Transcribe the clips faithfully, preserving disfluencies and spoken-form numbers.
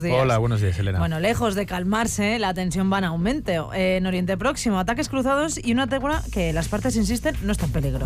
Días. Hola, buenos días, Elena. Bueno, lejos de calmarse, la tensión va en aumento. Eh, en Oriente Próximo, ataques cruzados y una tregua que las partes insisten no está en peligro.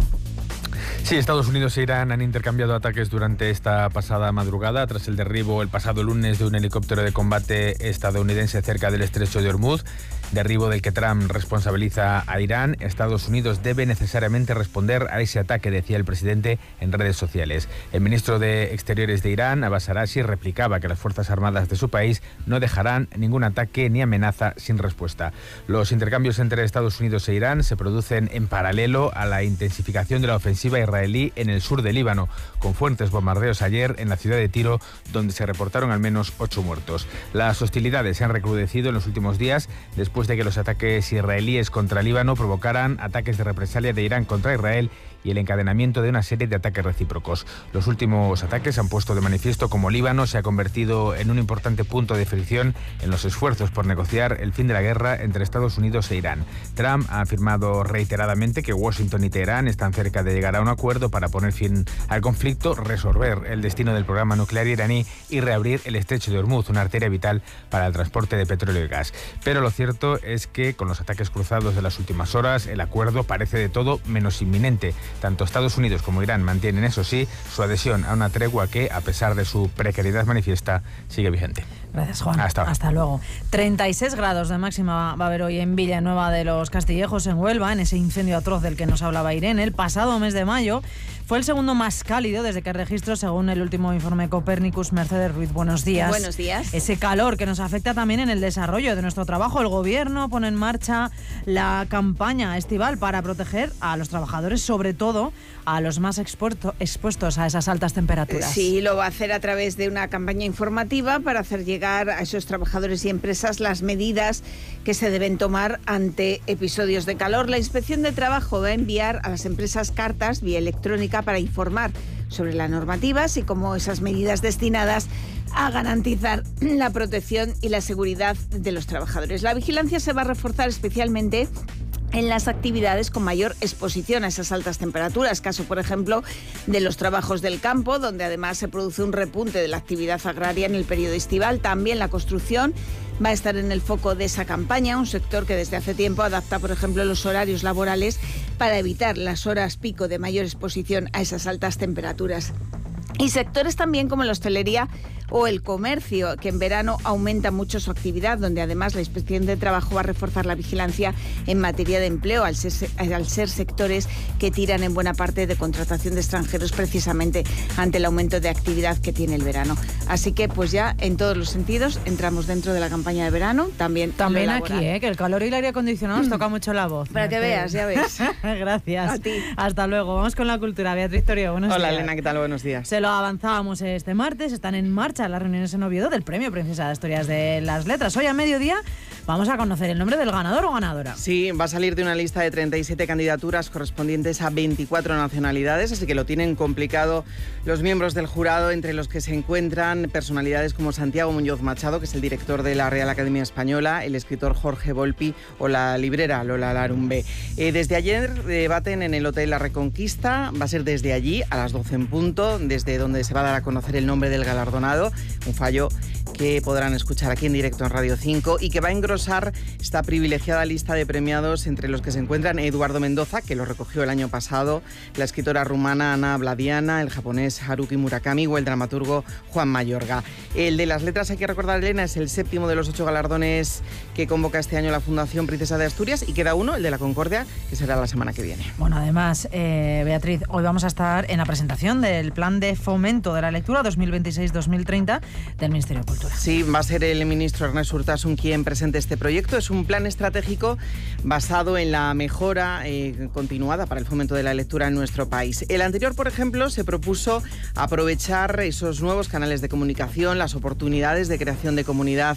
Sí, Estados Unidos e Irán han intercambiado ataques durante esta pasada madrugada tras el derribo el pasado lunes de un helicóptero de combate estadounidense cerca del estrecho de Hormuz, derribo del que Trump responsabiliza a Irán. Estados Unidos debe necesariamente responder a ese ataque, decía el presidente en redes sociales. El ministro de Exteriores de Irán, Abbas Araghchi, replicaba que las Fuerzas Armadas de su país no dejarán ningún ataque ni amenaza sin respuesta. Los intercambios entre Estados Unidos e Irán se producen en paralelo a la intensificación de la ofensiva israelí en el sur del Líbano, con fuertes bombardeos ayer en la ciudad de Tiro, donde se reportaron al menos ocho muertos. Las hostilidades se han recrudecido en los últimos días después de que los ataques israelíes contra Líbano provocaran ataques de represalia de Irán contra Israel y el encadenamiento de una serie de ataques recíprocos. Los últimos ataques han puesto de manifiesto cómo Líbano se ha convertido en un importante punto de fricción en los esfuerzos por negociar el fin de la guerra entre Estados Unidos e Irán. Trump ha afirmado reiteradamente que Washington y Teherán están cerca de llegar a un acuerdo para poner fin al conflicto, resolver el destino del programa nuclear iraní y reabrir el estrecho de Hormuz, una arteria vital para el transporte de petróleo y gas. Pero lo cierto es que con los ataques cruzados de las últimas horas, el acuerdo parece de todo menos inminente. Tanto Estados Unidos como Irán mantienen, eso sí, su adhesión a una tregua que, a pesar de su precariedad manifiesta, sigue vigente. Gracias, Juan. Hasta, Hasta luego. treinta y seis grados de máxima va a haber hoy en Villanueva de los Castillejos, en Huelva, en ese incendio atroz del que nos hablaba Irene. El pasado mes de mayo fue el segundo más cálido desde que registró, según el último informe Copernicus. Mercedes Ruiz, buenos días. Buenos días. Ese calor que nos afecta también en el desarrollo de nuestro trabajo. El gobierno pone en marcha la campaña estival para proteger a los trabajadores, sobre todo a los más expuesto, expuestos a esas altas temperaturas. Sí, lo va a hacer a través de una campaña informativa para hacer llegar a esos trabajadores y empresas las medidas que se deben tomar ante episodios de calor. La Inspección de Trabajo va a enviar a las empresas cartas vía electrónica para informar sobre la normativa, así como esas medidas destinadas a garantizar la protección y la seguridad de los trabajadores. La vigilancia se va a reforzar especialmente en las actividades con mayor exposición a esas altas temperaturas, caso por ejemplo de los trabajos del campo, donde además se produce un repunte de la actividad agraria en el periodo estival. También la construcción va a estar en el foco de esa campaña, un sector que desde hace tiempo adapta, por ejemplo, los horarios laborales para evitar las horas pico de mayor exposición a esas altas temperaturas. Y sectores también como la hostelería o el comercio, que en verano aumenta mucho su actividad, donde además la Inspección de Trabajo va a reforzar la vigilancia en materia de empleo, al ser, al ser sectores que tiran en buena parte de contratación de extranjeros precisamente ante el aumento de actividad que tiene el verano. Así que pues ya en todos los sentidos entramos dentro de la campaña de verano, también También aquí, ¿eh? Que el calor y el aire acondicionado nos toca mucho la voz. Para que veas, ya ves. Gracias. A ti. Hasta luego. Vamos con la cultura. Beatriz Torio, buenos Hola, días. Elena, ¿qué tal? Buenos días. Se lo avanzábamos este martes, están en marcha las reuniones en Oviedo del Premio Princesa de Asturias de las Letras. Hoy a mediodía vamos a conocer el nombre del ganador o ganadora. Sí, va a salir de una lista de treinta y siete candidaturas correspondientes a veinticuatro nacionalidades, así que lo tienen complicado los miembros del jurado, entre los que se encuentran personalidades como Santiago Muñoz Machado, que es el director de la Real Academia Española, el escritor Jorge Volpi o la librera Lola Larumbe. Eh, desde ayer debaten en el Hotel La Reconquista, va a ser desde allí a las doce en punto, desde donde se va a dar a conocer el nombre del galardonado, un fallo que podrán escuchar aquí en directo en Radio cinco y que va a engrosar esta privilegiada lista de premiados, entre los que se encuentran Eduardo Mendoza, que lo recogió el año pasado, la escritora rumana Ana Bladiana, el japonés Haruki Murakami o el dramaturgo Juan Mayorga. El de las letras, hay que recordar, Elena, es el séptimo de los ocho galardones que convoca este año la Fundación Princesa de Asturias, y queda uno, el de la Concordia, que será la semana que viene. Bueno, además, eh, Beatriz, hoy vamos a estar en la presentación del Plan de Fomento de la Lectura dos mil veintiséis dos mil treinta del Ministerio de Cultura. Sí, va a ser el ministro Ernest Urtasun quien presente este proyecto. Es un plan estratégico basado en la mejora eh, continuada para el fomento de la lectura en nuestro país. El anterior, por ejemplo, se propuso aprovechar esos nuevos canales de comunicación, las oportunidades de creación de comunidad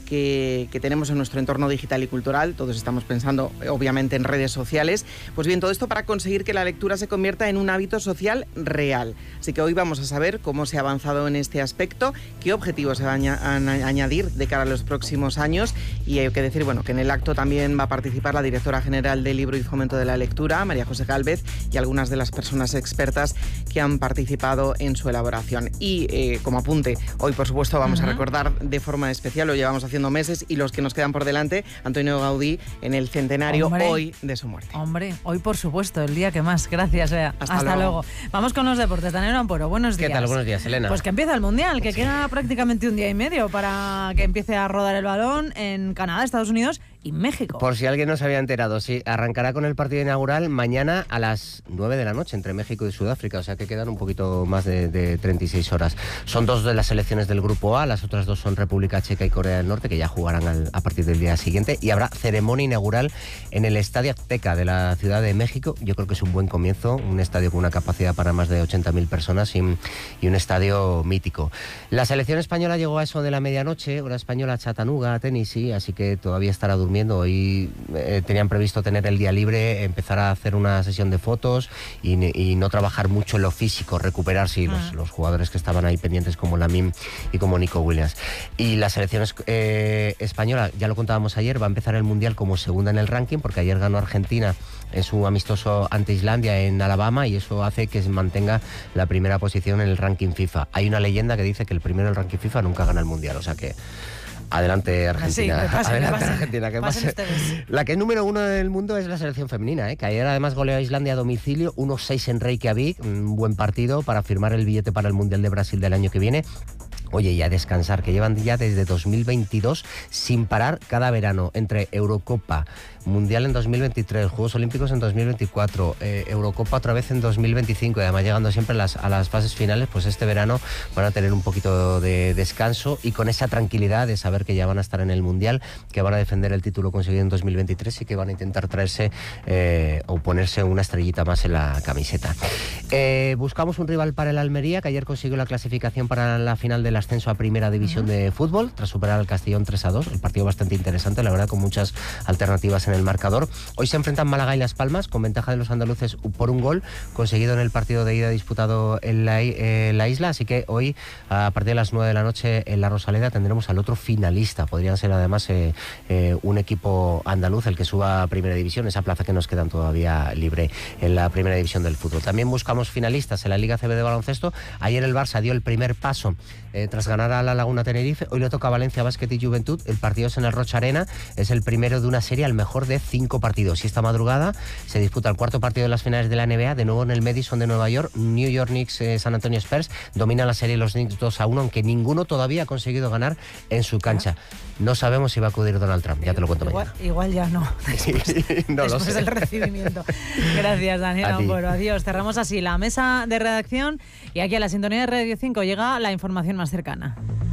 que, que tenemos en nuestro entorno digital y cultural. Todos estamos pensando, obviamente, en redes sociales. Pues bien, todo esto para conseguir que la lectura se convierta en un hábito social real. Así que hoy vamos a saber cómo se ha avanzado en este aspecto, qué objetivos se van a añadir de cara a los próximos años, y hay que decir, bueno, que en el acto también va a participar la directora general del Libro y Fomento de la Lectura, María José Gálvez, y algunas de las personas expertas que han participado en su elaboración. Y eh, como apunte, hoy por supuesto vamos uh-huh. a recordar de forma especial, lo llevamos haciendo meses y los que nos quedan por delante, Antonio Gaudí en el centenario hombre, hoy de su muerte. Hombre, hoy por supuesto, el día que más. Gracias, Bea. Hasta, Hasta luego. luego. Vamos con los deportes. Daniel Ampuero, buenos días. ¿Qué tal? Buenos días, Elena. Pues que empieza el Mundial, que sí. queda prácticamente un día y medio para que empiece a rodar el balón en Canadá, Estados Unidos y México. Por si alguien no se había enterado, sí, arrancará con el partido inaugural mañana a las nueve de la noche entre México y Sudáfrica, o sea que quedan un poquito más de, de treinta y seis horas. Son dos de las selecciones del Grupo A, las otras dos son República Checa y Corea del Norte, que ya jugarán al, a partir del día siguiente, y habrá ceremonia inaugural en el Estadio Azteca de la Ciudad de México. Yo creo que es un buen comienzo, un estadio con una capacidad para más de ochenta mil personas y, y un estadio mítico. La selección española llegó a eso de la medianoche, hora española, a Chattanooga, Tennessee, así que todavía estará durmiendo. Hoy eh, tenían previsto tener el día libre, empezar a hacer una sesión de fotos y, y no trabajar mucho en lo físico, recuperarse, y ah. los, los jugadores que estaban ahí pendientes como Lamine y como Nico Williams. Y la selección eh, española, ya lo contábamos ayer, va a empezar el Mundial como segunda en el ranking, porque ayer ganó Argentina en su amistoso ante Islandia en Alabama, y eso hace que se mantenga la primera posición en el ranking FIFA. Hay una leyenda que dice que el primero en el ranking FIFA nunca gana el Mundial, o sea que adelante Argentina, sí, pase, adelante que Argentina, que pase. La que es número uno del mundo es la selección femenina, ¿eh? que ayer además goleó a Islandia a domicilio, uno seis en Reykjavik, un buen partido para firmar el billete para el Mundial de Brasil del año que viene. Oye, y a descansar, que llevan ya desde dos mil veintidós sin parar cada verano, entre Eurocopa, Mundial en dos mil veintitrés, Juegos Olímpicos en dos mil veinticuatro, eh, Eurocopa otra vez en dos mil veinticinco, y además llegando siempre a las, a las fases finales. Pues este verano van a tener un poquito de descanso y con esa tranquilidad de saber que ya van a estar en el Mundial, que van a defender el título conseguido en dos mil veintitrés y que van a intentar traerse eh, o ponerse una estrellita más en la camiseta. Eh, buscamos un rival para el Almería, que ayer consiguió la clasificación para la final del ascenso a Primera División uh-huh. de Fútbol, tras superar al Castellón tres a dos, el partido bastante interesante, la verdad, con muchas alternativas en el marcador. Hoy se enfrentan Málaga y Las Palmas, con ventaja de los andaluces por un gol, conseguido en el partido de ida disputado en la, eh, la isla, así que hoy, a partir de las nueve de la noche, en la Rosaleda tendremos al otro finalista. Podrían ser además eh, eh, un equipo andaluz el que suba a Primera División, esa plaza que nos quedan todavía libre en la Primera División del fútbol. También buscamos finalistas en la Liga A C B de baloncesto. Ayer el Barça dio el primer paso eh, tras ganar a la Laguna Tenerife. Hoy le toca a Valencia Básquet y Juventud. El partido es en el Rocha Arena, es el primero de una serie al mejor de cinco partidos. Y esta madrugada se disputa el cuarto partido de las finales de la N B A, de nuevo en el Madison de Nueva York. New York Knicks, eh, San Antonio Spurs dominan la serie los Knicks dos a uno, aunque ninguno todavía ha conseguido ganar en su cancha. No sabemos si va a acudir Donald Trump, ya te lo cuento igual, mañana. Igual ya no, después, no después del recibimiento. Gracias, Daniel. Bueno, adiós. Cerramos así la mesa de redacción y aquí a la sintonía de Radio cinco llega la información más cercana.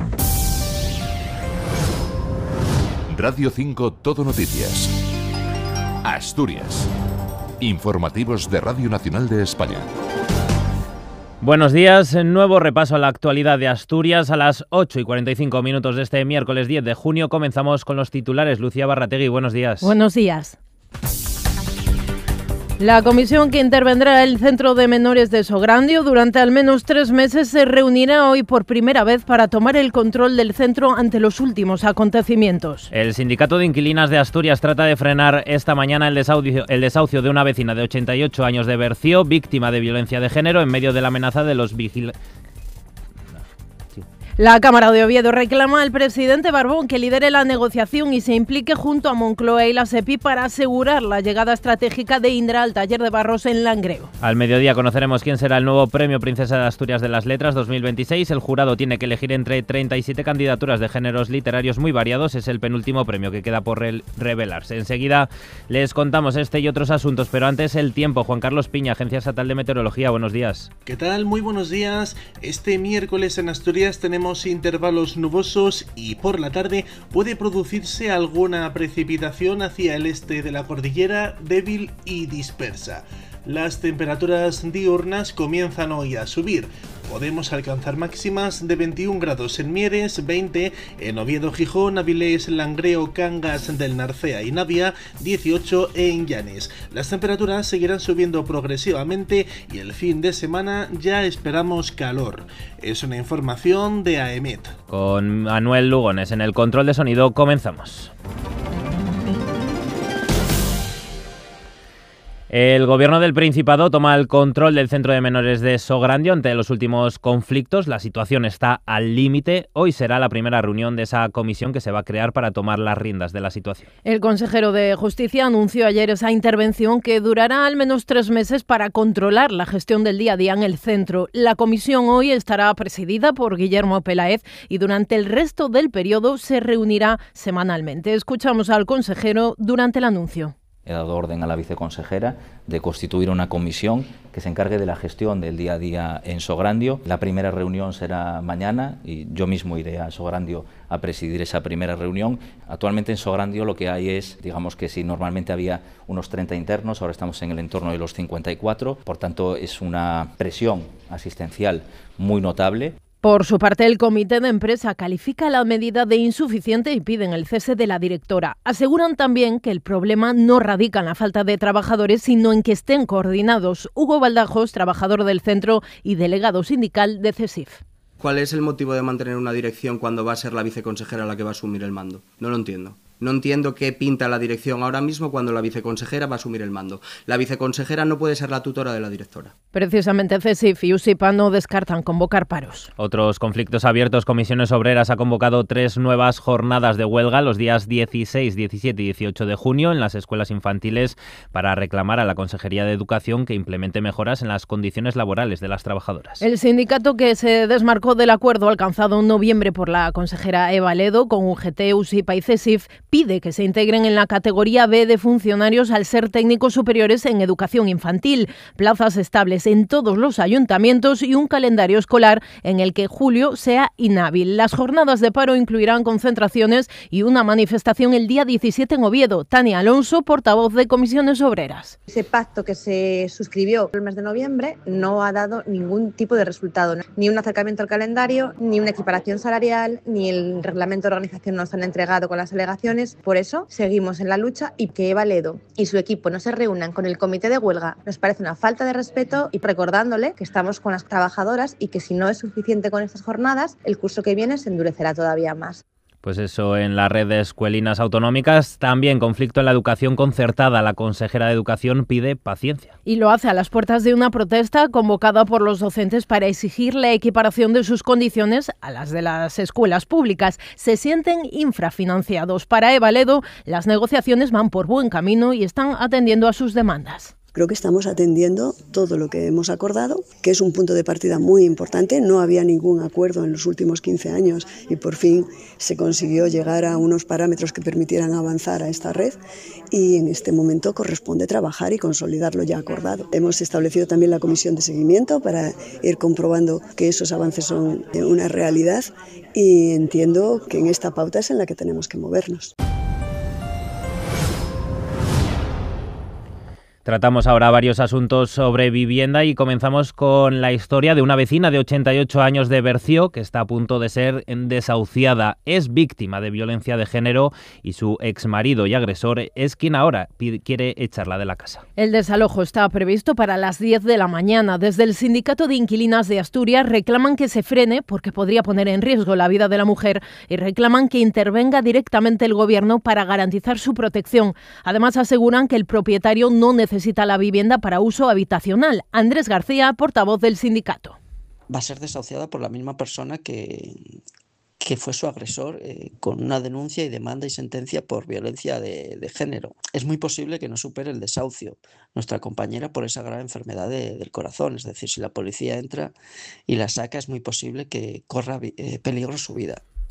Radio cinco Todo Noticias. Asturias. Informativos de Radio Nacional de España. Buenos días, nuevo repaso a la actualidad de Asturias a las ocho y cuarenta y cinco minutos de este miércoles diez de junio. Comenzamos con los titulares. Lucía Barrategui, buenos días. Buenos días. La comisión que intervendrá en el Centro de Menores de Sograndio durante al menos tres meses se reunirá hoy por primera vez para tomar el control del centro ante los últimos acontecimientos. El Sindicato de Inquilinas de Asturias trata de frenar esta mañana el desahucio, el desahucio de una vecina de ochenta y ocho años de Bercio, víctima de violencia de género, en medio de la amenaza de los vigilantes. La Cámara de Oviedo reclama al presidente Barbón que lidere la negociación y se implique junto a Moncloa y la SEPI para asegurar la llegada estratégica de Indra al taller de Barros en Langreo. Al mediodía conoceremos quién será el nuevo Premio Princesa de Asturias de las Letras dos mil veintiséis. El jurado tiene que elegir entre treinta y siete candidaturas de géneros literarios muy variados. Es el penúltimo premio que queda por revelarse. Enseguida les contamos este y otros asuntos, pero antes el tiempo. Juan Carlos Piña, Agencia Estatal de Meteorología. Buenos días. ¿Qué tal? Muy buenos días. Este miércoles en Asturias tenemos intervalos nubosos y por la tarde puede producirse alguna precipitación hacia el este de la cordillera, débil y dispersa. Las temperaturas diurnas comienzan hoy a subir. Podemos alcanzar máximas de veintiún grados en Mieres, veinte en Oviedo, Gijón, Avilés, Langreo, Cangas del Narcea y Navia, dieciocho en Llanes. Las temperaturas seguirán subiendo progresivamente y el fin de semana ya esperamos calor. Es una información de AEMET. Con Manuel Lugones en el control de sonido comenzamos. El Gobierno del Principado toma el control del centro de menores de Sograndio ante los últimos conflictos. La situación está al límite. Hoy será la primera reunión de esa comisión que se va a crear para tomar las riendas de la situación. El consejero de Justicia anunció ayer esa intervención que durará al menos tres meses para controlar la gestión del día a día en el centro. La comisión hoy estará presidida por Guillermo Peláez y durante el resto del periodo se reunirá semanalmente. Escuchamos al consejero durante el anuncio. He dado orden a la viceconsejera de constituir una comisión que se encargue de la gestión del día a día en Sograndio. La primera reunión será mañana y yo mismo iré a Sograndio a presidir esa primera reunión. Actualmente en Sograndio lo que hay es, digamos que si normalmente había unos treinta internos, ahora estamos en el entorno de los cincuenta y cuatro, por tanto es una presión asistencial muy notable. Por su parte, el comité de empresa califica la medida de insuficiente y piden el cese de la directora. Aseguran también que el problema no radica en la falta de trabajadores, sino en que estén coordinados. Hugo Baldajos, trabajador del centro y delegado sindical de CESIF. ¿Cuál es el motivo de mantener una dirección cuando va a ser la viceconsejera la que va a asumir el mando? No lo entiendo. No entiendo qué pinta la dirección ahora mismo cuando la viceconsejera va a asumir el mando. La viceconsejera no puede ser la tutora de la directora. Precisamente CESIF y USIPA no descartan convocar paros. Otros conflictos abiertos. Comisiones Obreras ha convocado tres nuevas jornadas de huelga los días dieciséis, diecisiete y dieciocho de junio en las escuelas infantiles para reclamar a la Consejería de Educación que implemente mejoras en las condiciones laborales de las trabajadoras. El sindicato que se desmarcó del acuerdo alcanzado en noviembre por la consejera Eva Ledo con U G T, USIPA y CESIF pide que se integren en la categoría B de funcionarios al ser técnicos superiores en educación infantil, plazas estables en todos los ayuntamientos y un calendario escolar en el que julio sea inhábil. Las jornadas de paro incluirán concentraciones y una manifestación el día diecisiete en Oviedo. Tania Alonso, portavoz de Comisiones Obreras. Ese pacto que se suscribió el mes de noviembre no ha dado ningún tipo de resultado, ni un acercamiento al calendario, ni una equiparación salarial, ni el reglamento de organización nos han entregado con las alegaciones. Por eso seguimos en la lucha y que Eva Ledo y su equipo no se reúnan con el comité de huelga nos parece una falta de respeto y recordándole que estamos con las trabajadoras y que si no es suficiente con estas jornadas, el curso que viene se endurecerá todavía más. Pues eso, en la red de escuelinas autonómicas, también conflicto en la educación concertada. La consejera de Educación pide paciencia. Y lo hace a las puertas de una protesta convocada por los docentes para exigir la equiparación de sus condiciones a las de las escuelas públicas. Se sienten infrafinanciados. Para Eva Ledo, las negociaciones van por buen camino y están atendiendo a sus demandas. Creo que estamos atendiendo todo lo que hemos acordado, que es un punto de partida muy importante. No había ningún acuerdo en los últimos quince años y por fin se consiguió llegar a unos parámetros que permitieran avanzar a esta red y en este momento corresponde trabajar y consolidar lo ya acordado. Hemos establecido también la comisión de seguimiento para ir comprobando que esos avances son una realidad y entiendo que en esta pauta es en la que tenemos que movernos. Tratamos ahora varios asuntos sobre vivienda y comenzamos con la historia de una vecina de ochenta y ocho años de Bercio que está a punto de ser desahuciada. Es víctima de violencia de género y su exmarido y agresor es quien ahora quiere echarla de la casa. El desalojo está previsto para las diez de la mañana. Desde el Sindicato de Inquilinas de Asturias reclaman que se frene porque podría poner en riesgo la vida de la mujer y reclaman que intervenga directamente el Gobierno para garantizar su protección. Además aseguran que el propietario no necesita necesita la vivienda para uso habitacional. Andrés García, portavoz del sindicato. Va a ser desahuciada por la misma persona que, que fue su agresor, eh, con una denuncia y demanda y sentencia por violencia de, de género. Es muy posible que no supere el desahucio nuestra compañera por esa grave enfermedad de, del corazón. Es decir, si la policía entra y la saca, es muy posible que corra eh, peligro su vida.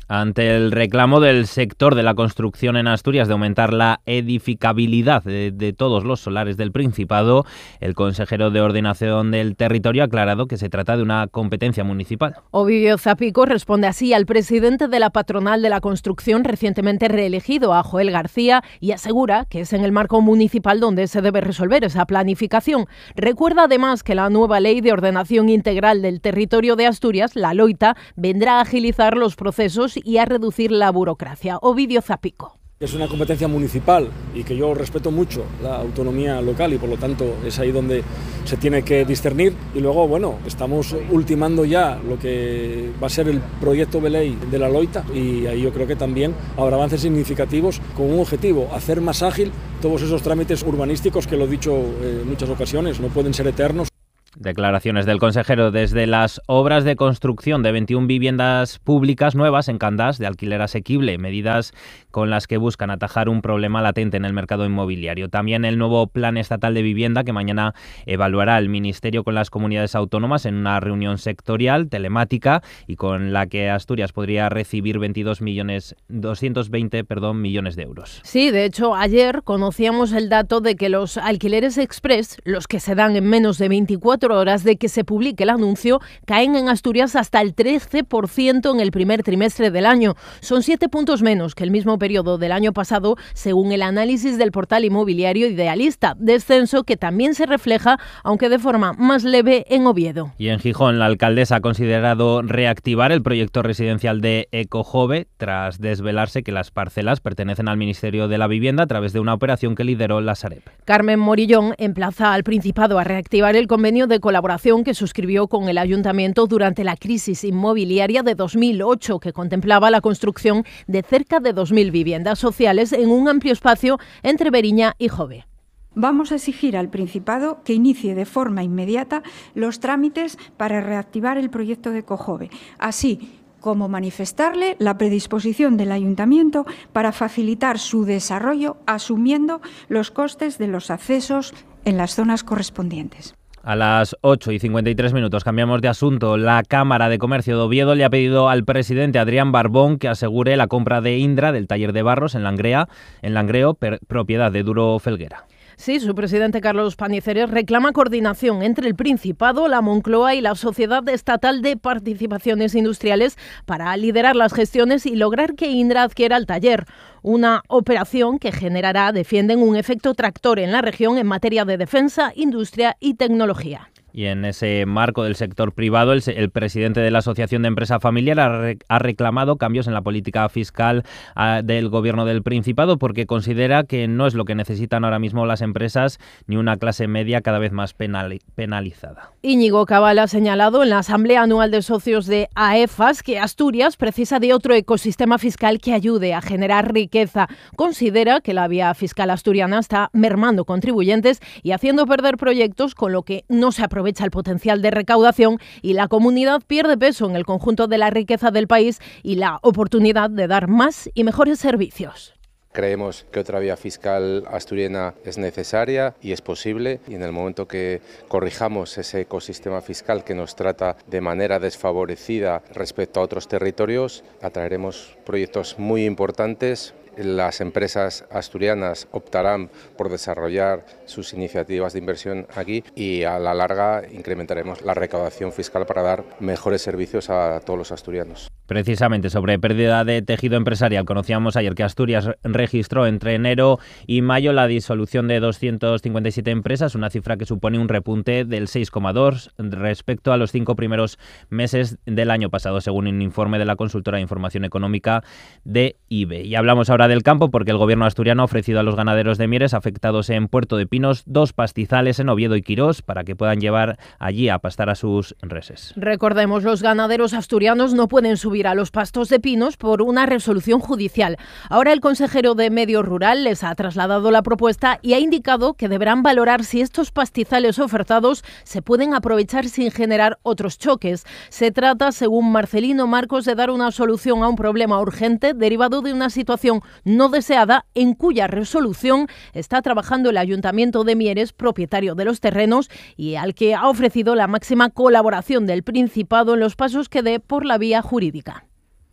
Ante el reclamo del sector de la construcción en Asturias de aumentar la edificabilidad de, de todos los solares del Principado, el consejero de Ordenación del Territorio ha aclarado que se trata de una competencia municipal. Ovidio Zapico responde así al presidente de la patronal de la construcción recientemente reelegido, a Joel García, y asegura que es en el marco municipal donde se debe resolver esa planificación. Recuerda además que la nueva Ley de Ordenación Integral del Territorio de Asturias, la LOITA, vendrá a agilizar los procesos y a reducir la burocracia. Ovidio Zapico. Es una competencia municipal y que yo respeto mucho la autonomía local y por lo tanto es ahí donde se tiene que discernir. Y luego, bueno, estamos ultimando ya lo que va a ser el proyecto de ley de la LOITA y ahí yo creo que también habrá avances significativos con un objetivo, hacer más ágil todos esos trámites urbanísticos que lo he dicho en muchas ocasiones, no pueden ser eternos. Declaraciones del consejero. Desde las obras de construcción de veintiuna viviendas públicas nuevas en Candás de alquiler asequible, medidas con las que buscan atajar un problema latente en el mercado inmobiliario. También el nuevo Plan Estatal de Vivienda que mañana evaluará el Ministerio con las comunidades autónomas en una reunión sectorial telemática y con la que Asturias podría recibir veintidós millones, doscientos veinte perdón, millones de euros. Sí, de hecho, ayer conocíamos el dato de que los alquileres express, los que se dan en menos de veinticuatro horas de que se publique el anuncio, caen en Asturias hasta el trece por ciento en el primer trimestre del año. Son siete puntos menos que el mismo periodo del año pasado, según el análisis del portal inmobiliario Idealista, descenso que también se refleja, aunque de forma más leve, en Oviedo. Y en Gijón, la alcaldesa ha considerado reactivar el proyecto residencial de Ecojove tras desvelarse que las parcelas pertenecen al Ministerio de la Vivienda a través de una operación que lideró la Sareb. Carmen Morillón emplaza al Principado a reactivar el convenio de colaboración que suscribió con el Ayuntamiento durante la crisis inmobiliaria de dos mil ocho, que contemplaba la construcción de cerca de dos mil viviendas sociales en un amplio espacio entre Beriña y Jove. Vamos a exigir al Principado que inicie de forma inmediata los trámites para reactivar el proyecto de Ecojove, así como manifestarle la predisposición del Ayuntamiento para facilitar su desarrollo asumiendo los costes de los accesos en las zonas correspondientes. A las ocho y cincuenta y tres minutos cambiamos de asunto. La Cámara de Comercio de Oviedo le ha pedido al presidente Adrián Barbón que asegure la compra de Indra del taller de barros en Langrea, en Langreo, per, propiedad de Duro Felguera. Sí, su presidente Carlos Paniceres reclama coordinación entre el Principado, la Moncloa y la Sociedad Estatal de Participaciones Industriales para liderar las gestiones y lograr que Indra adquiera el taller. Una operación que generará, defienden, un efecto tractor en la región en materia de defensa, industria y tecnología. Y en ese marco del sector privado, el, el presidente de la Asociación de Empresa Familiar ha, re, ha reclamado cambios en la política fiscal a, del Gobierno del Principado porque considera que no es lo que necesitan ahora mismo las empresas ni una clase media cada vez más penali, penalizada. Íñigo Cabal ha señalado en la Asamblea Anual de Socios de AEFAS que Asturias precisa de otro ecosistema fiscal que ayude a generar riqueza. Considera que la vía fiscal asturiana está mermando contribuyentes y haciendo perder proyectos, con lo que no se aprovecha aprovecha el potencial de recaudación y la comunidad pierde peso en el conjunto de la riqueza del país y la oportunidad de dar más y mejores servicios. Creemos que otra vía fiscal asturiana es necesaria y es posible, y en el momento que corrijamos ese ecosistema fiscal que nos trata de manera desfavorecida respecto a otros territorios, atraeremos proyectos muy importantes. Las empresas asturianas optarán por desarrollar sus iniciativas de inversión aquí y a la larga incrementaremos la recaudación fiscal para dar mejores servicios a todos los asturianos. Precisamente sobre pérdida de tejido empresarial, conocíamos ayer que Asturias registró entre enero y mayo la disolución de doscientas cincuenta y siete empresas, una cifra que supone un repunte del seis coma dos respecto a los cinco primeros meses del año pasado, según un informe de la consultora de información económica de I B E. Y hablamos ahora del campo porque el gobierno asturiano ha ofrecido a los ganaderos de Mieres afectados en Puerto de Pinos dos pastizales en Oviedo y Quirós para que puedan llevar allí a pastar a sus reses. Recordemos, los ganaderos asturianos no pueden subir a los pastos de pinos por una resolución judicial. Ahora el consejero de Medio Rural les ha trasladado la propuesta y ha indicado que deberán valorar si estos pastizales ofertados se pueden aprovechar sin generar otros choques. Se trata, según Marcelino Marcos, de dar una solución a un problema urgente derivado de una situación no deseada en cuya resolución está trabajando el Ayuntamiento de Mieres, propietario de los terrenos, y al que ha ofrecido la máxima colaboración del Principado en los pasos que dé por la vía jurídica.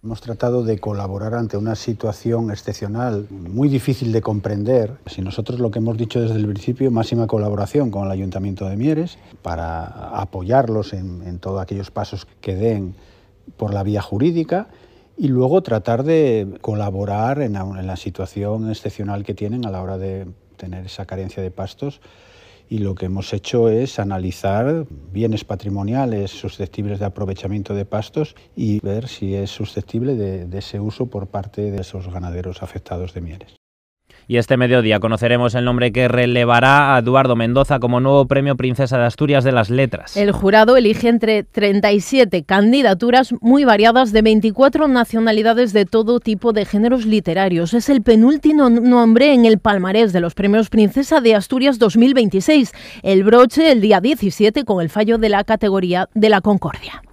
Hemos tratado de colaborar ante una situación excepcional, muy difícil de comprender. Si nosotros lo que hemos dicho desde el principio, máxima colaboración con el Ayuntamiento de Mieres para apoyarlos en, en todos aquellos pasos que den por la vía jurídica y luego tratar de colaborar en la, en la situación excepcional que tienen a la hora de tener esa carencia de pastos. Y lo que hemos hecho es analizar bienes patrimoniales susceptibles de aprovechamiento de pastos y ver si es susceptible de, de ese uso por parte de esos ganaderos afectados de Mieres. Y este mediodía conoceremos el nombre que relevará a Eduardo Mendoza como nuevo Premio Princesa de Asturias de las Letras. El jurado elige entre treinta y siete candidaturas muy variadas de veinticuatro nacionalidades de todo tipo de géneros literarios. Es el penúltimo nombre en el palmarés de los Premios Princesa de Asturias dos mil veintiséis. El broche el día diecisiete con el fallo de la categoría de la Concordia.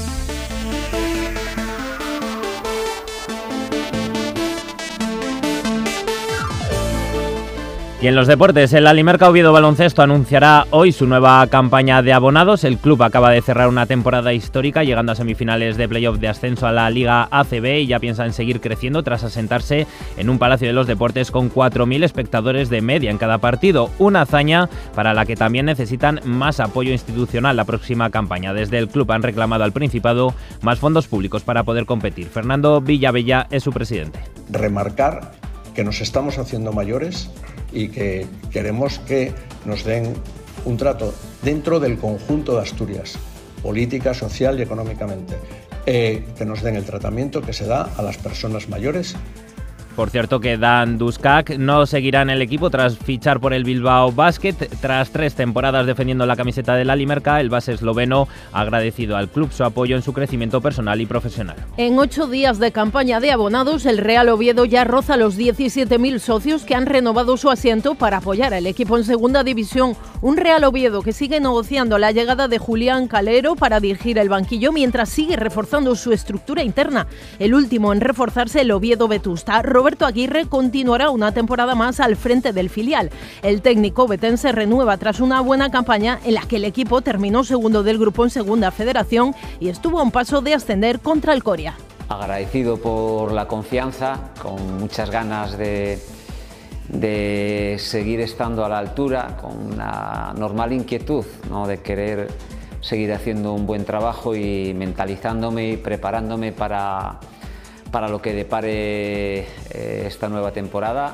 Y en los deportes, el Alimerca Oviedo Baloncesto anunciará hoy su nueva campaña de abonados. El club acaba de cerrar una temporada histórica, llegando a semifinales de playoff de ascenso a la Liga A C B y ya piensa en seguir creciendo tras asentarse en un Palacio de los Deportes con cuatro mil espectadores de media en cada partido. Una hazaña para la que también necesitan más apoyo institucional la próxima campaña. Desde el club han reclamado al Principado más fondos públicos para poder competir. Fernando Villavella es su presidente. Remarcar que nos estamos haciendo mayores y que queremos que nos den un trato dentro del conjunto de Asturias, política, social y económicamente, eh, que nos den el tratamiento que se da a las personas mayores. Por cierto que Dan Duskak no seguirá en el equipo tras fichar por el Bilbao Basket. Tras tres temporadas defendiendo la camiseta del Alimerca, el base esloveno ha agradecido al club su apoyo en su crecimiento personal y profesional. En ocho días de campaña de abonados, el Real Oviedo ya roza los diecisiete mil socios que han renovado su asiento para apoyar al equipo en segunda división. Un Real Oviedo que sigue negociando la llegada de Julián Calero para dirigir el banquillo mientras sigue reforzando su estructura interna. El último en reforzarse, el Oviedo Vetusta. Roberto Aguirre continuará una temporada más al frente del filial. El técnico vetense renueva tras una buena campaña en la que el equipo terminó segundo del grupo en Segunda Federación y estuvo a un paso de ascender contra el Coria. Agradecido por la confianza, con muchas ganas de, de seguir estando a la altura, con una normal inquietud, ¿no?, de querer seguir haciendo un buen trabajo y mentalizándome y preparándome para para lo que depare eh, esta nueva temporada.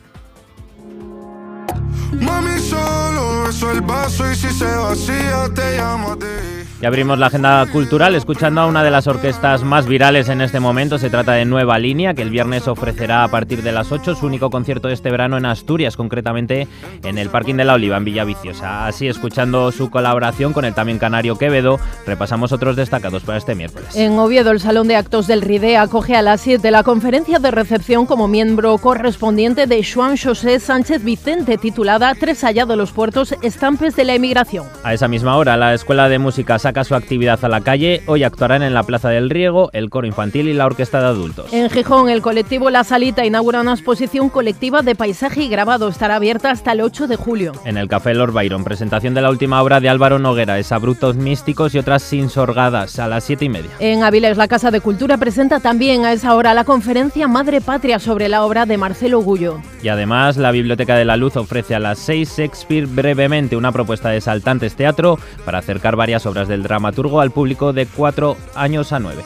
Mami, solo beso el vaso y si se vacía te llamo a ti. Y abrimos la agenda cultural escuchando a una de las orquestas más virales en este momento. Se trata de Nueva Línea, que el viernes ofrecerá a partir de las ocho su único concierto de este verano en Asturias, concretamente en el Parking de la Oliva, en Villaviciosa. Así, escuchando su colaboración con el también canario Quevedo, repasamos otros destacados para este miércoles. En Oviedo, el Salón de Actos del RIDE acoge a las siete la conferencia de recepción como miembro correspondiente de Joan José Sánchez Vicente, titulada Tres allá de los puertos, estampes de la emigración. A esa misma hora, la Escuela de Música saca su actividad a la calle. Hoy actuarán en la Plaza del Riego el coro infantil y la orquesta de adultos. En Gijón, el colectivo La Salita inaugura una exposición colectiva de paisaje y grabado. Estará abierta hasta el ocho de julio. En el Café Lord Byron, presentación de la última obra de Álvaro Noguera, Exabruptos místicos y otras sinsorgadas, a las siete y media. En Avilés, la Casa de Cultura presenta también a esa hora la conferencia Madre Patria sobre la obra de Marcelo Gullo. Y además, la Biblioteca de la Luz ofrece a las seis Shakespeare brevemente, una propuesta de Saltantes Teatro para acercar varias obras del dramaturgo al público de cuatro años a nueve.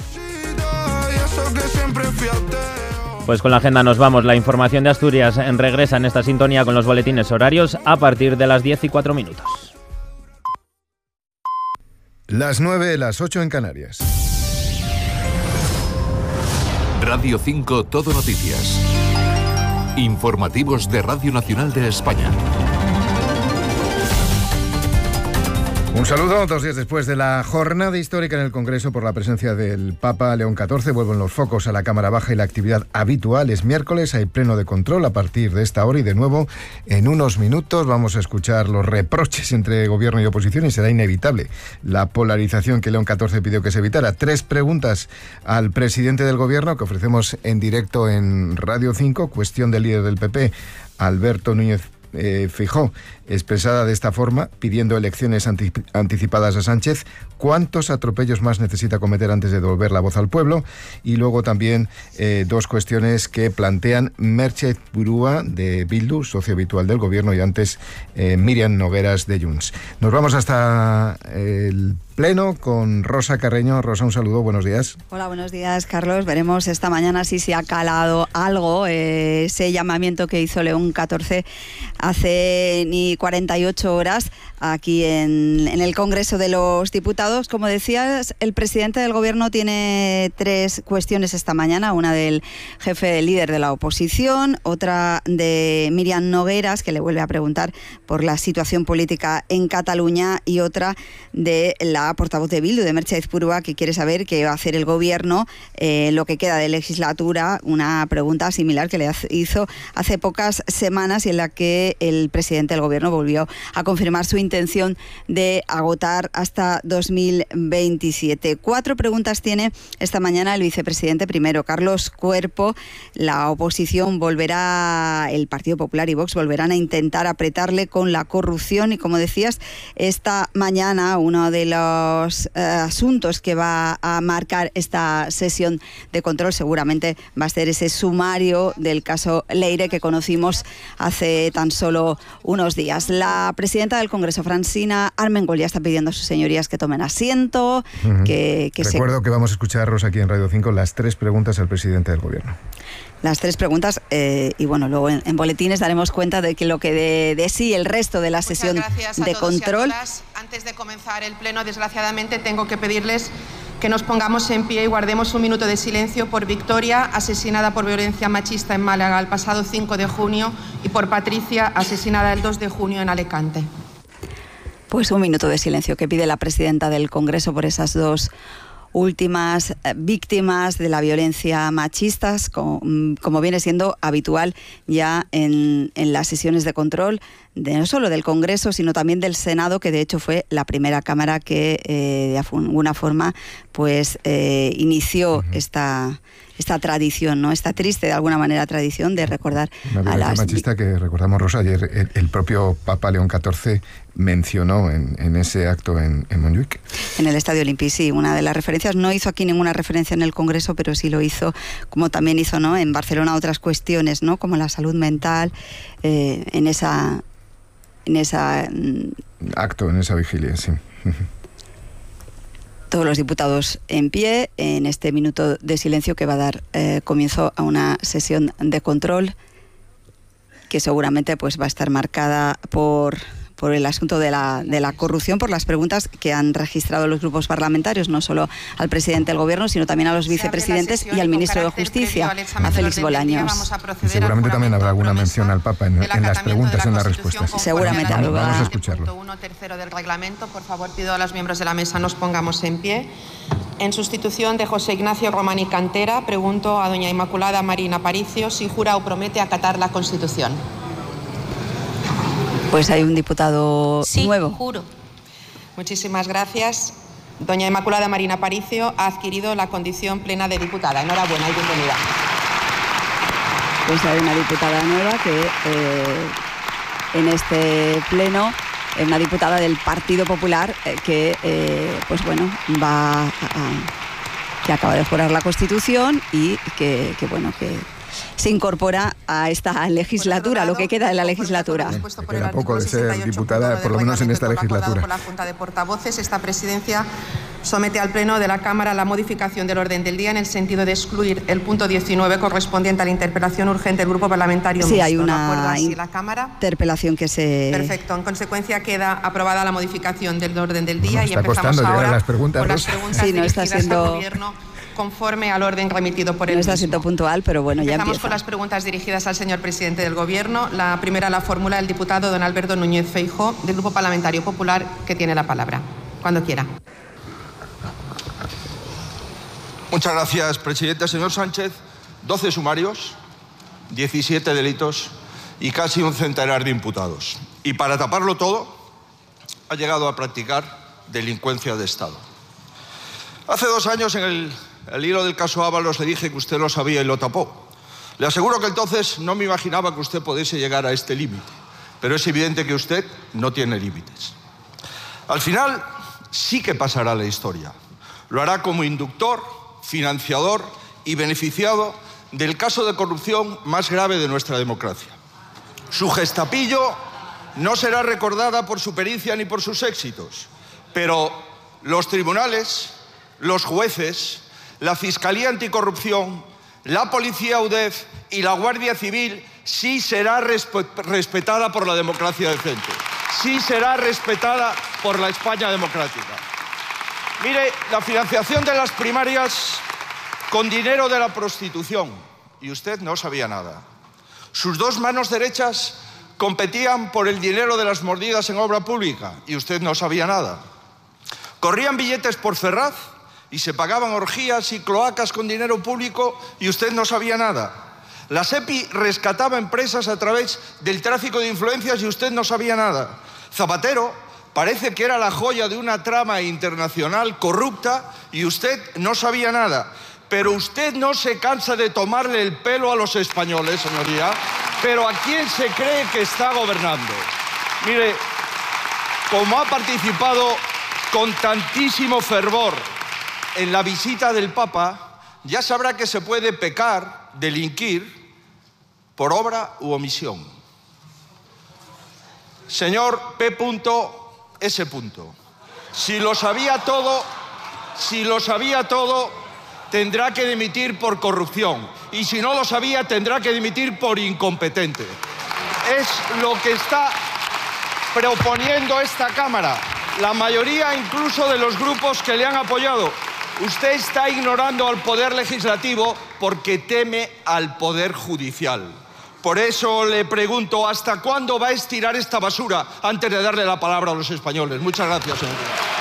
Pues con la agenda nos vamos. La información de Asturias regresa en esta sintonía con los boletines horarios a partir de las diez y cuatro minutos. Las nueve, las ocho en Canarias. Radio cinco Todo Noticias. Informativos de Radio Nacional de España. Un saludo, dos días después de la jornada histórica en el Congreso por la presencia del Papa León catorce, vuelven los focos a la Cámara Baja y la actividad habitual. Es miércoles, hay pleno de control a partir de esta hora y de nuevo en unos minutos vamos a escuchar los reproches entre gobierno y oposición y será inevitable la polarización que León catorce pidió que se evitara. Tres preguntas al presidente del gobierno que ofrecemos en directo en Radio cinco, cuestión del líder del P P, Alberto Núñez eh, Feijóo, expresada de esta forma, pidiendo elecciones anti- anticipadas a Sánchez. ¿Cuántos atropellos más necesita cometer antes de devolver la voz al pueblo? Y luego también eh, dos cuestiones que plantean Merche Purúa, de Bildu, socio habitual del Gobierno, y antes eh, Miriam Nogueras, de Junts. Nos vamos hasta el Pleno con Rosa Carreño. Rosa, un saludo, buenos días. Hola, buenos días, Carlos. Veremos esta mañana si se ha calado algo eh, ese llamamiento que hizo León catorce hace ni cuarenta y ocho horas aquí en, en el Congreso de los Diputados. Como decías, el presidente del Gobierno tiene tres cuestiones esta mañana, una del jefe del líder de la oposición, otra de Miriam Nogueras, que le vuelve a preguntar por la situación política en Cataluña, y otra de la portavoz de Bildu, de Merche Purúa, que quiere saber qué va a hacer el Gobierno eh, lo que queda de legislatura, una pregunta similar que le hizo hace pocas semanas y en la que el presidente del Gobierno volvió a confirmar su intención de agotar hasta dos mil veintisiete. Cuatro preguntas tiene esta mañana el vicepresidente. Primero, Carlos Cuerpo. La oposición volverá, el Partido Popular y Vox volverán a intentar apretarle con la corrupción, y como decías, esta mañana uno de los eh, asuntos que va a marcar esta sesión de control seguramente va a ser ese sumario del caso Leire que conocimos hace tan solo unos días. La presidenta del Congreso, Francina Armengol, ya está pidiendo a sus señorías que tomen asiento. Uh-huh. que, que Recuerdo se... que vamos a escucharos aquí en Radio cinco las tres preguntas al presidente del Gobierno. Las tres preguntas eh, y bueno, luego en, en boletines daremos cuenta de que lo que de, de sí el resto de la Muchas sesión de control. Antes de comenzar el pleno, desgraciadamente tengo que pedirles que nos pongamos en pie y guardemos un minuto de silencio por Victoria, asesinada por violencia machista en Málaga el pasado cinco de junio, y por Patricia, asesinada el dos de junio en Alicante. Pues un minuto de silencio que pide la presidenta del Congreso por esas dos últimas víctimas de la violencia machistas, como, como viene siendo habitual ya en, en las sesiones de control, de, no solo del Congreso, sino también del Senado, que de hecho fue la primera Cámara que eh, de alguna forma pues eh, inició uh-huh. esta... esta tradición, ¿no? Esta triste, de alguna manera, tradición de recordar Una a las... machista que recordamos, Rosa, ayer el, el propio Papa León catorce mencionó en, en ese acto en, en Montjuic. En el Estadio Olímpic, sí, una de las referencias. No hizo aquí ninguna referencia en el Congreso, pero sí lo hizo, como también hizo, ¿no?, en Barcelona, otras cuestiones, ¿no?, como la salud mental, eh, en esa... en esa... acto, en esa vigilia, sí. Todos los diputados en pie en este minuto de silencio que va a dar eh, comienzo a una sesión de control que seguramente pues va a estar marcada por, por el asunto de la, de la corrupción, por las preguntas que han registrado los grupos parlamentarios, no solo al presidente del Gobierno, sino también a los vicepresidentes y al ministro de Justicia, a Félix Bolaños. Seguramente también habrá alguna mención al Papa en, en las preguntas, en las respuestas. Seguramente vamos, habrá. vamos a escucharlo. uno tercero del reglamento, por favor, pido a los miembros de la mesa nos pongamos en pie. En sustitución de José Ignacio Román y Cantera, pregunto a doña Inmaculada Marina Aparicio si jura o promete acatar la Constitución. Pues hay un diputado sí, nuevo. Juro. Muchísimas gracias. Doña Inmaculada Marina Aparicio ha adquirido la condición plena de diputada. Enhorabuena y bienvenida. Pues hay una diputada nueva que eh, en este pleno, una diputada del Partido Popular eh, que, eh, pues bueno, va a, a, que acaba de jurar la Constitución y que, que bueno, que se incorpora a esta legislatura, lo que queda de la legislatura. Queda poco de ser diputada, por lo menos en esta legislatura. Por la Junta de Portavoces, esta presidencia somete al Pleno de la Cámara la modificación del orden del día en el sentido de excluir el punto diecinueve correspondiente a la interpelación urgente del Grupo Parlamentario Mixto. Sí, hay una la Cámara? interpelación que se... Perfecto. En consecuencia queda aprobada la modificación del orden del día. Nos y está empezamos costando ahora llegar a las preguntas, por las Rosa. preguntas sí, no está dirigidas siendo... al Gobierno conforme al orden remitido por el No está mismo. siendo puntual, pero bueno, ya Empezamos empieza. con las preguntas dirigidas al señor presidente del Gobierno. La primera la formula el diputado don Alberto Núñez Feijóo, del Grupo Parlamentario Popular, que tiene la palabra. Cuando quiera. Muchas gracias, presidente. Señor Sánchez, doce sumarios, diecisiete delitos y casi un centenar de imputados. Y para taparlo todo, ha llegado a practicar delincuencia de Estado. Hace dos años, en el, el hilo del caso Ábalos, le dije que usted lo sabía y lo tapó. Le aseguro que entonces no me imaginaba que usted pudiese llegar a este límite. pero es evidente que usted no tiene límites. Al final, sí que pasará a la historia. Lo hará como inductor, financiador y beneficiado del caso de corrupción más grave de nuestra democracia. Su gestapillo no será recordada por su pericia ni por sus éxitos, pero los tribunales, los jueces, la Fiscalía Anticorrupción, la Policía UDEF y la Guardia Civil sí será respetada por la democracia decente, sí será respetada por la España democrática. Mire, la financiación de las primarias con dinero de la prostitución, y usted no sabía nada. Sus dos manos derechas competían por el dinero de las mordidas en obra pública, y usted no sabía nada. Corrían billetes por Ferraz y se pagaban orgías y cloacas con dinero público, y usted no sabía nada. La SEPI rescataba empresas a través del tráfico de influencias, y usted no sabía nada. Zapatero parece que era la joya de una trama internacional corrupta, y usted no sabía nada. Pero usted no se cansa de tomarle el pelo a los españoles, señoría. Pero ¿a quién se cree que está gobernando? Mire, como ha participado con tantísimo fervor en la visita del Papa, ya sabrá que se puede pecar, delinquir, por obra u omisión. Señor P. S. Si lo sabía todo, si lo sabía todo, tendrá que dimitir por corrupción. Y si no lo sabía, tendrá que dimitir por incompetente. Es lo que está proponiendo esta Cámara. La mayoría incluso de los grupos que le han apoyado. Usted está ignorando al Poder Legislativo porque teme al Poder Judicial. Por eso le pregunto, ¿hasta cuándo va a estirar esta basura antes de darle la palabra a los españoles? Muchas gracias, señor.